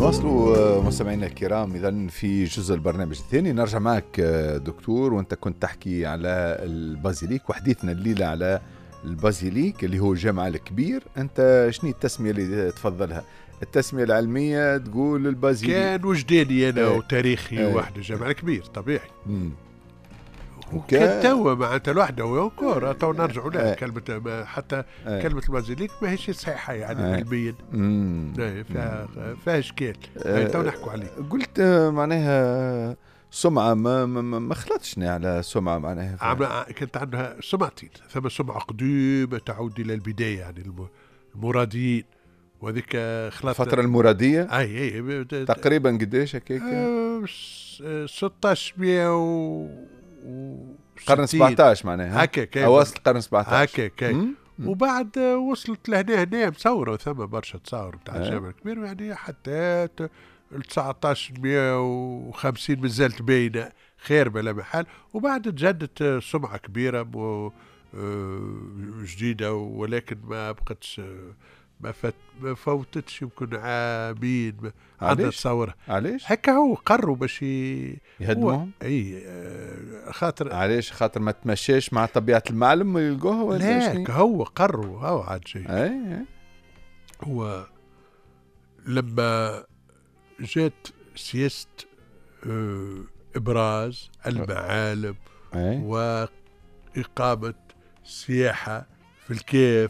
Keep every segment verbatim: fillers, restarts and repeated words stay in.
نواصلوا مستمعينا الكرام إذن في جزء البرنامج الثاني. نرجع معك دكتور، وانت كنت تحكي على البازيليك وحديثنا الليلة على البازيليك اللي هو الجامع الكبير. انت شنو التسمية اللي تفضلها؟ التسمية العلمية تقول البازيليك كان وجداني انا ايه. وتاريخي ايه. واحد الجامع الكبير طبيعي. مم. وكان توا معناتها لوحده وكور تو نرجعوا لها ايه. كلمة حتى ايه. كلمة البازيليك ما هيش صحيحة يعني ايه. علميا. ايه فيها فيها اشكال اه. تو نحكوا عليه. قلت معناها سمعة ما ما, ما خلطشني على سمعة معناها عم... كانت عندها سمعتين، ثم سمعة قديمة تعود إلى البداية يعني المراديين، وهذيك خلطت الفترة المرادية. اي اي تقريبا قديش هكاك؟ ستة مية و قرن سبعطاش معناها هكاك أواصل القرن سبعطاش هكاك. وبعد وصلت لهنا هنا مصورة وثم برشا تصاور بتاع الجامع الكبير يعني حتى تسعطاش مية وخمسين مازالت باينة خير بلا محل. وبعد تجدت سمعة كبيرة جديدة، ولكن ما بقتش ما فات ما فوتتش يمكن عامين عندنا تصورها. علاش؟ هكا هو قرروا باش يهدموهم؟ اي خاطر علاش؟ خاطر ما تمشيش مع طبيعة المعلم يلقوها ولا لا هو قرروا هو عاد شيء. اي هو لما جات سياسة ابراز المعالم أي. وإقامة سياحة في الكيف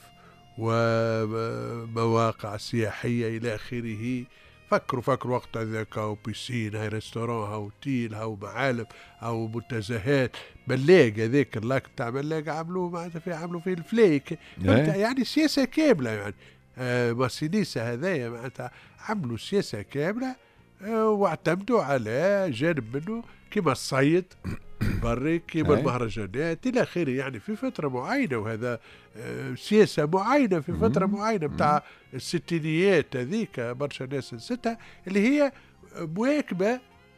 ومواقع سياحية إلى آخره، فكروا فكروا وقت ذاك أو بيسين هاي ريستوران أو تيل أو معالم أو منتزهات ملاق هذاك اللاك بتاع ملاق عملوه معناتها في عملوا فيه الفليك يعني سياسة كاملة يعني آه مارسيليسا هذايا معناتها عملوا سياسة كاملة آه واعتمدوا على جانب منه كما الصيد بري كيما المهرجانات إلى آخره يعني في فترة معينة، وهذا سياسة معينة في فترة معينة بتاع الستينيات هذيك برشا ناس نسيتها اللي هي مواكبة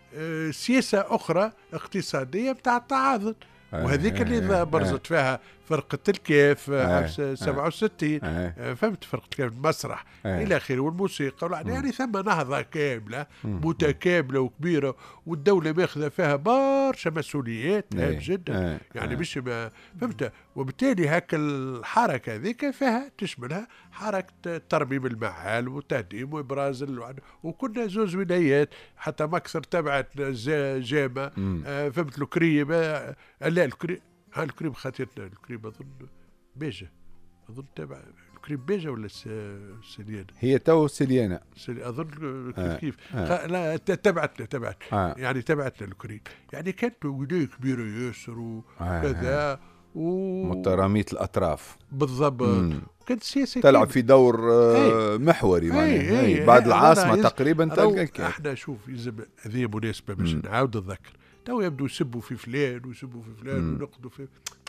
سياسة أخرى اقتصادية بتاع التعاضد، وهذيك اللي برزت فيها فرقة الكيف عام سبعة وستين فهمت فرقة الكيف المسرح إلى آخره والموسيقى يعني ثم نهضة كاملة متكاملة وكبيرة، والدولة ماخذة فيها برشا مسؤوليات هام جدا يعني مش ما فهمت. وبالتالي هكا الحركة ذيك فيها تشملها حركة ترميم المعال وتهديم وإبراز وكنا زوز ولايات حتى مكثر تبعت جامة فهمت الكريم لا الكريم ها الكريم خاطرنا الكريم أظن بيجة أظن تبع الكريم بيجة ولا سليانة هي تو سليانة أظن كيف آه. كيف آه. لا تبعتنا تبعت آه. يعني تبعتنا الكريم يعني كانت ولاية كبيرة ياسر وكذا آه. و... مترامية الأطراف بالضبط. كانت سياسة تلعب في دور آه محوري معناها بعد العاصمة تقريبا تلقى. احنا شوف يلزم هذه مناسبة باش نعاود نذكر تو يبدو يسبوا في فلان ويسبوا في فلان ونقدوا في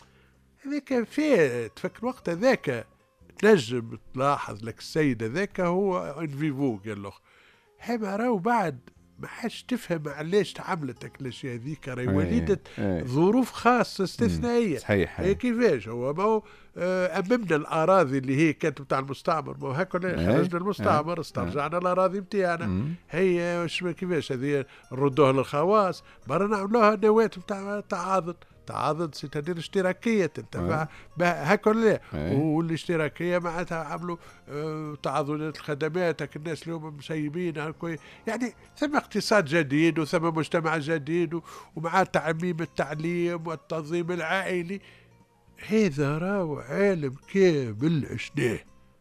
هذاك فيه تفكر وقت هذاك تنجم تلاحظ لك السيد هذاك هو ان فيفو قال له هما راهو بعد ما حاش تفهم علاش عملتك الاشياء هذيك راهي وليدة ظروف خاصة استثنائية. صحيح هي كيفاش هو ما هو اممنا الاراضي اللي هي كانت بتاع المستعمر ما هو هكا خرجنا المستعمر استرجعنا الاراضي نتاعنا هي كيفاش هذه نردوها للخواص برا نعملوها نواة بتاع تعاضد تعاضد ستدير اشتراكية تنتفع هكا لا. والاشتراكية معناتها عملوا اه تعاضدات الخدمات الناس اليوم مسيبين يعني ثم اقتصاد جديد وثم مجتمع جديد ومع تعميم التعليم والتنظيم العائلي. هذا راهو عالم كامل عشناه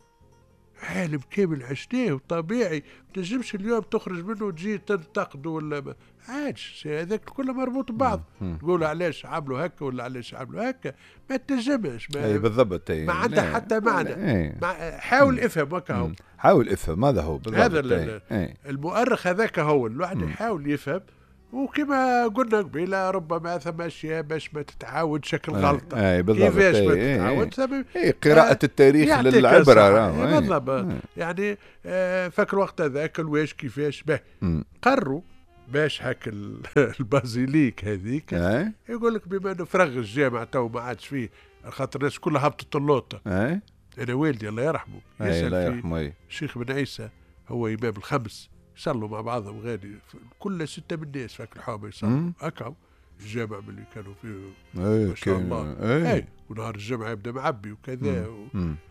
عالم كامل عشناه وطبيعي ما تنجمش اليوم تخرج منه وتجي تنتقد ولا ما عادش هذاك كله مربوط ببعض تقول علاش عملوا هكا ولا علاش عملوا هكا ما تنجمش ما اي بالضبط ما عنده حتى معنى. حاول افهم هكا هو حاول افهم هذا هو بالضبط. هذا المؤرخ هذاك هو الواحد يحاول يفهم وكما قلنا قبيله ربما ثم اشياء باش ما تتعاود شكل غلطه اي بالضبط. كيفاش ما تتعاود اي, اي قراءه التاريخ للعبره بالضبط. يعني آه فكر وقت هذاك الواش كيفاش به قرروا باش هاك البازيليك هذيك يقول لك بما انه فرغ الجامع تو ما عادش فيه خاطر الناس كلها هبطت اللوطه. انا والدي الله يرحمه الله يرحمه الشيخ بن عيسى هو امام الخمس يصلوا مع بعضهم غادي كل ستة من الناس فاك الحومة يصلوا هكا الجامع من اللي كانوا فيه ما شاء الله. اي ونهار الجمعة يبدا معبي وكذا و...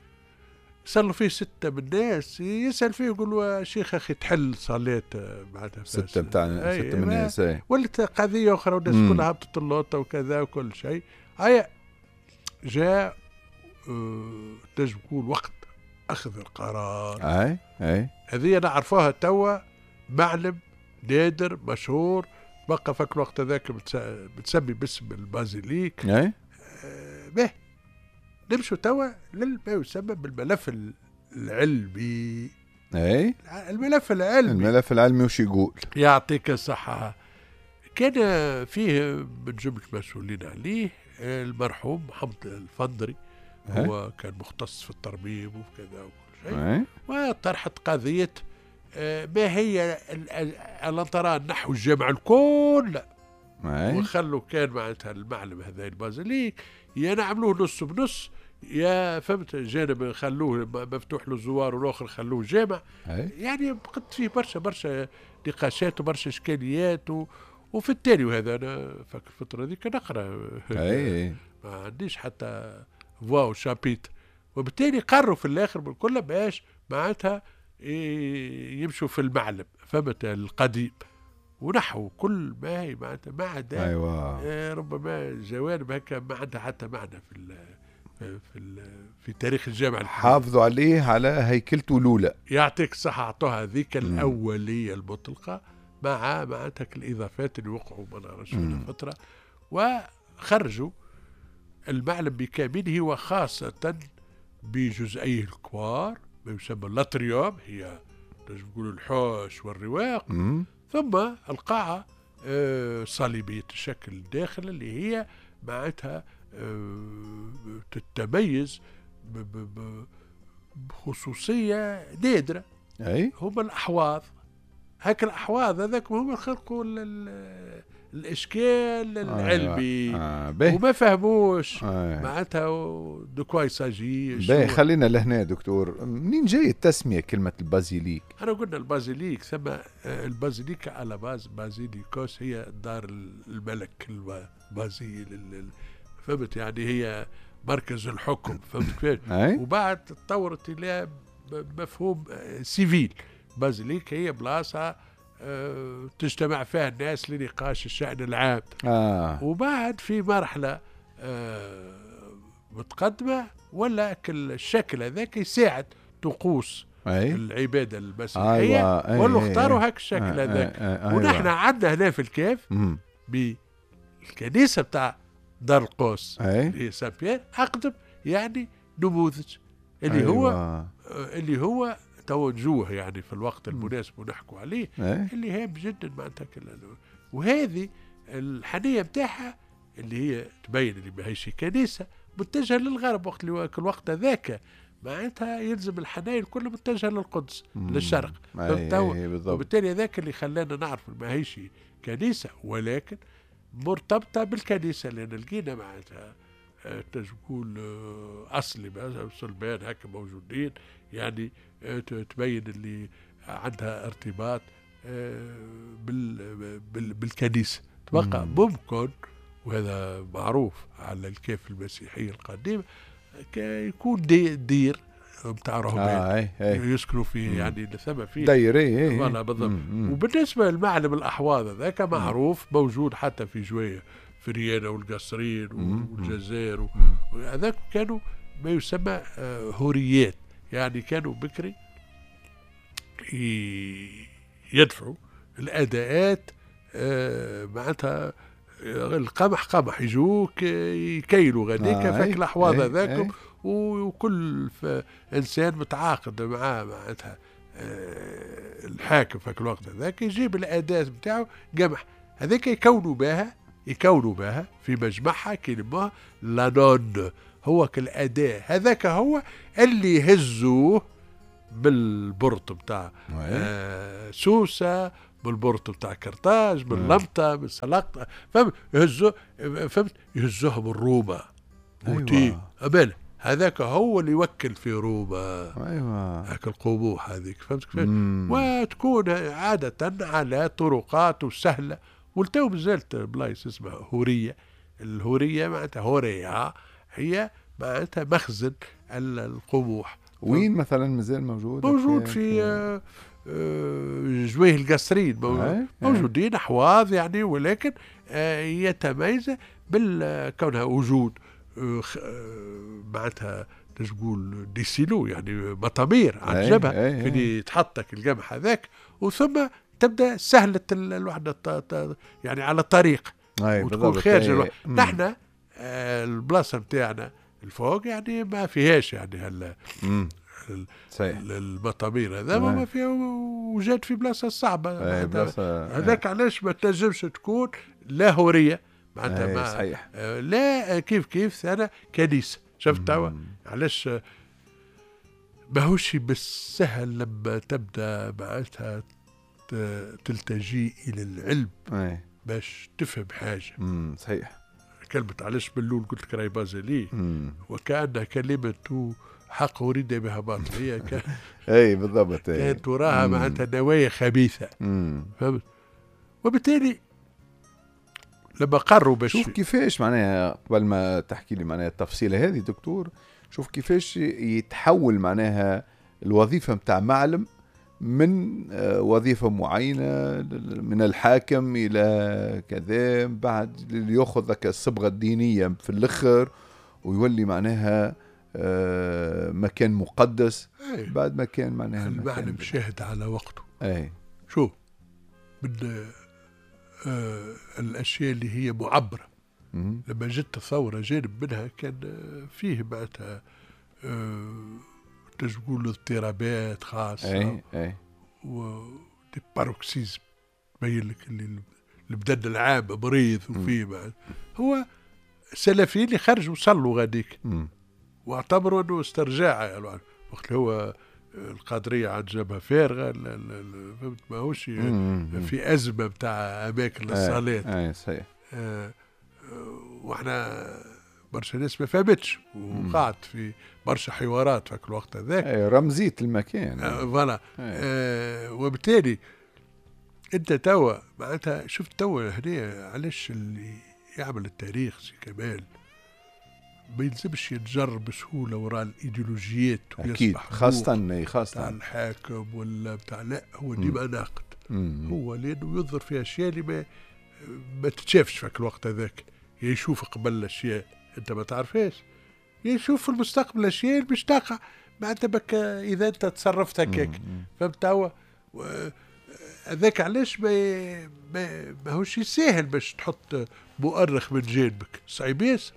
يصلوا فيه ستة من الناس، يسأل فيه يقول له شيخ أخي تحل صلاة معناتها ستة بتاعنا ستة من الناس. ولت قضية أخرى والناس كلها هبطت اللوطة وكذا وكل شيء. هيا جاء أه تنجم تقول وقت أخذ القرار. أي أي هذه نعرفوها توا معلم نادر مشهور بقى فك الوقت هذاك بتسمي باسم البازيليك. أي أه به نمشوا توا لما يسمى بالملف العلمي. اي الملف العلمي الملف العلمي وش يقول؟ يعطيك الصحة. كان فيه من جملة مسؤولين عليه المرحوم محمد الفندري، هو كان مختص في الترميم وكذا وكل شيء، وطرحت قضية ما هي الانطران نحو الجامعة الكل، وخلوا كان معناتها المعلم هذا البازيليك يا نعملوه نص بنص يا فهمت جانب خلوه مفتوح للزوار والاخر خلوه جامع. يعني بقت فيه برشا برشا نقاشات وبرشا اشكاليات و... وفي التالي وهذا انا فاكر الفتره ذيك نقرا ما عنديش حتى فوا شابيت، وبالتالي قرروا في الاخر من كل باش معناتها يمشوا في المعلم فهمت القديم ونحو كل ما هي معناتها ما عدا أيوة. آه ربما جوانب هكا ما عندها حتى معنى في ال في ال في تاريخ الجامعة. حافظوا عليه على هيكلته الأولى. يعطيك الصحة، أعطوها ذيك الأولية المطلقة مع معناتها الإضافات اللي وقعوا ما نعرفش من فترة، وخرجوا المعلم بكامله وخاصة بجزئيه الكوار ما يسمى الاتريوم، هي نجم نقول الحوش والرواق، مم. ثم القاعة آه صليبية الشكل الداخل اللي هي معناتها آه تتميز بخصوصية نادرة. أي هم الأحواض، هاك الأحواض هذاك هم خلقوا الإشكال العلمي. آه. آه. وما فهموش آه. معناتها دكواي ساجي. باهي خلينا لهنا دكتور، منين جاي التسمية كلمة البازيليك؟ أنا قلنا البازيليك ثم البازيليك على باز بازيليكوس هي دار الملك البازيل فهمت، يعني هي مركز الحكم فهمت كيف. وبعد تطورت إلى مفهوم سيفيل. بازيليك هي بلاصة أه تجتمع فيها الناس لنقاش الشأن العام. آه. وبعد في مرحلة أه متقدمة ولا الشكل هذاك يساعد طقوس أي. العبادة المسيحية. أيوة. ولو اختاروا هاك الشكل هذاك. أيوة. ونحن عندنا هنا في الكيف بالكنيسة بتاع دار القوس اللي سان بيير أقدم يعني نموذج اللي أيوة. هو اللي هو توجوه يعني في الوقت المناسب ونحكوا عليه. أي. اللي هام جدا معناتها. وهذه الحنية بتاعها اللي هي تبين اللي ما هيش كنيسة متجهة للغرب وقت الوقت ذاك معناتها يلزم الحنايا كله متجهة للقدس للشرق. وبالتالي ذاك اللي خلانا نعرف ما هيش كنيسة ولكن مرتبطة بالكنيسة، لأن لقينا معناتها تقول أصلي صلبان هكا موجودين يعني تبين اللي عندها ارتباط بالكنيسة. تبقى ممكن وهذا معروف على الكيف المسيحية القديمة يكون دي دير بتاع رهبان آه يسكنوا فيه يعني ثم فيه دايري والله بالضبط. وبالنسبة للمعلم الأحواض ذاك معروف موجود حتى في جوية في ريانا والقصرين والجزائر هذاك كانوا ما يسمى هوريات، يعني كانوا بكري يدفعوا الأداءات معناتها القمح قمح يجوك يكيلوا غاديك آه فاك الأحواض هذاكم وكل إنسان متعاقد معاه معناتها آه الحاكم فاك الوقت هذاك يجيب الأداة بتاعه قمح هذاك يكونوا بها يكونوا بها في مجمعها كلمة لانون، هو كالأداة هذاك هو اللي يهزوه بالبرط بتاع آه سوسة، بالبرط بتاع كرتاج، باللمطة، بالسلقطة، فهمت يهزوه فهمت يهزوهم الروما. أيوة. أبل هذاك هو اللي يوكل في روما. ايوه هاك القبوح هذيك، فهمت كيف؟ وتكون عادة على طرقات وسهلة. ولتو مازالت بلايص اسمها هورية. الهورية معناتها هوريا هي معناتها مخزن القبوح. وين مثلا مازال موجود؟ موجود في آه آه جويه القصرين موجود موجودين أحواض يعني، ولكن آه يتميز بالكونها وجود آه معناتها تقول دي سيلو يعني مطامير على الجبهة فين يتحطك القمح هذاك، وثم تبدا سهله الوحده يعني على الطريق وتكون خارج. نحن آه البلاصه نتاعنا الفوق يعني ما فيهاش يعني هلا المطامير هذا ما فيها، وجات في بلاصه صعبه هذاك. علاش ما تنجمش تكون لا هوريه معناتها ما صحيح. آه لا كيف كيف ثاني كنيسه. شفت توا علاش ماهوش بالسهل لما تبدا معناتها تلتجي الى العلم أي. باش تفهم حاجه. امم صحيح. كلمه علاش باللول قلت لك راهي بازلي وكانها كلمه حق اريد بها باطل. هي كان اي بالضبط كانت وراها معناتها نوايا خبيثه. فهمت؟ وبالتالي لما قرروا باش شوف كيفاش معناها قبل ما تحكي لي معناها التفصيله هذه دكتور، شوف كيفاش يتحول معناها الوظيفه متاع معلم من وظيفة معينة من الحاكم إلى كذا، بعد يأخذ ذاك الصبغة الدينية في الآخر ويولي معناها مكان مقدس. أي. بعد ما كان معناها المعلم شاهد على وقته. أي. شوف من آه الأشياء اللي هي معبرة م- لما جت الثورة جانب منها كان فيه معناتها آه تقول اضطرابات خاصة. أي أي. ودي باروكسيزم تبين لك اللي البدن العام مريض وفيه بعد. هو السلفيين اللي خرجوا صلوا غاديك واعتبروا انه استرجاع يعني وقت اللي هو القادرية عن جبهة فارغة فهمت ماهوش في أزمة بتاع أماكن للصلاة. أي صحيح. آه واحنا برشا ناس ما فهمتش وقعت في برشا حوارات في الوقت هذاك. اي رمزية المكان. فوالا. آه آه وبالتالي انت توا معناتها شفت توا هنا علاش اللي يعمل التاريخ سي كمال ما يلزمش يتجر بسهولة وراء الإيديولوجيات. أكيد خاصة خاصة بتاع الحاكم ولا بتاع لا هو ديما ناقد. هو لأنه ينظر في أشياء اللي ما ما تتشافش في الوقت هذاك. يشوف قبل الأشياء أنت ما تعرفهاش، يشوف في المستقبل الأشياء اللي باش تقع معناتها بك إذا أنت تصرفت هكاك. فهمت هو هذاك علاش ما ما ماهوش يسهل باش تحط مؤرخ من جانبك صعيب ياسر.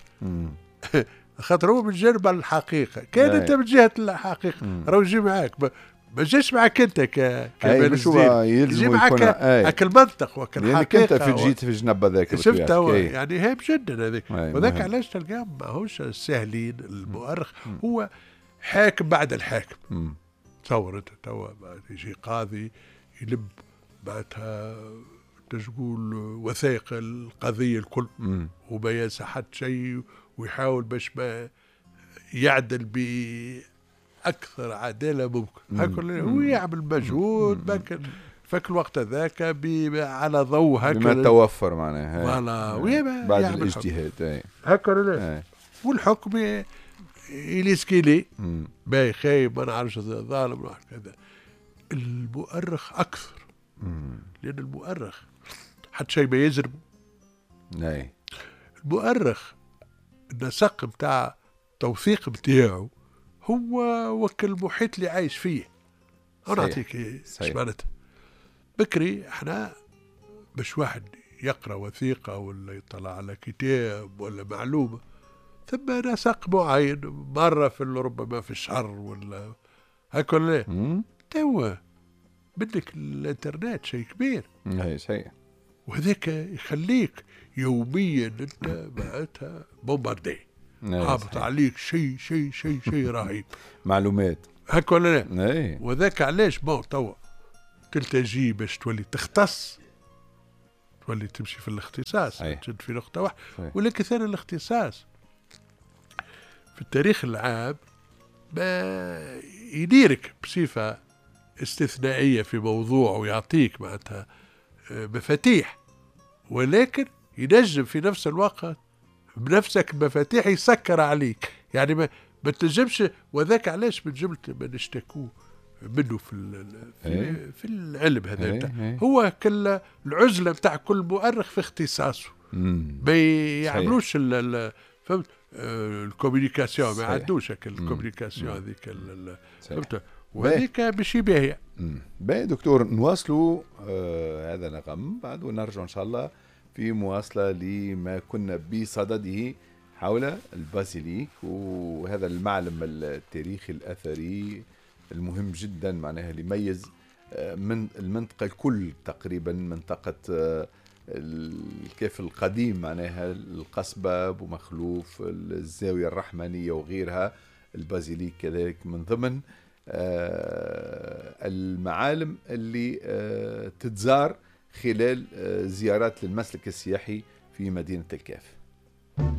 خاطر هو من جانب الحقيقة كان أنت من جهة الحقيقة راهو يجي معاك ما جاش معك انت ك كمال الدين يجي معك هاك المنطق وك الحقيقه. انت في جيت في جنب هذاك شفت هو يعني هام جدا هذاك. وذاك علاش تلقاه ماهوش ساهلين. المؤرخ هو حاكم بعد الحاكم. تصور انت توا يجي قاضي يلب بعدها تقول وثائق القضيه الكل وما ينسى حتى شيء ويحاول باش ما يعدل ب أكثر عدالة ممكن. هكذا هو يعمل مجهود لكن فك الوقت ذاك على ضوء هكذا بما توفر معناها فوالا بعد الاجتهاد هكذا. والحكم يليسكيلي باي خايب ما نعرفش ظالم كذا. المؤرخ أكثر مم. لأن المؤرخ حتى شيء ما يزرب. ناي المؤرخ النسق بتاع توثيق بتاعه هو وكل المحيط اللي عايش فيه. أنا أعطيك إيش معناتها. بكري إحنا باش واحد يقرأ وثيقة ولا يطلع على كتاب ولا معلومة ثم نسق معين مرة في ربما في الشهر ولا هكذا. توا بدك الانترنت شيء كبير. اي صحيح. وهذاك يخليك يوميا انت معناتها بومباردي هابط عليك شيء شيء شيء شيء رهيب. معلومات هكا ولا لا؟ وذاك علاش ما توا تلتجي باش تولي تختص تولي تمشي في الاختصاص تجد في نقطة واحدة. ولكن ثاني الاختصاص في التاريخ العام ما يديرك بصفة استثنائية في موضوع ويعطيك معناتها مفاتيح، ولكن ينجم في نفس الوقت بنفسك المفاتيح يسكر عليك، يعني ما ما تنجمش. وذاك علاش من جملة ما نشتكوه منه في في, في العلم هذا، هو كل العزلة بتاع كل مؤرخ في اختصاصه، ما يعملوش فهمت الكوميونيكاسيون، ما يعدوش الكوميونيكاسيون هذيك فهمت، وهذيك ماشي باهية. باهي دكتور، نواصلوا آه هذا نغم بعد ونرجع ان شاء الله في مواصلة لما كنا بصدده حول البازيليك وهذا المعلم التاريخي الأثري المهم جدا، معناها اللي يميز من المنطقة الكل تقريبا، منطقة الكيف القديم معناها القصبة ومخلوف الزاوية الرحمانية وغيرها. البازيليك كذلك من ضمن المعالم اللي تتزار خلال زيارات للمسلك السياحي في مدينة الكاف.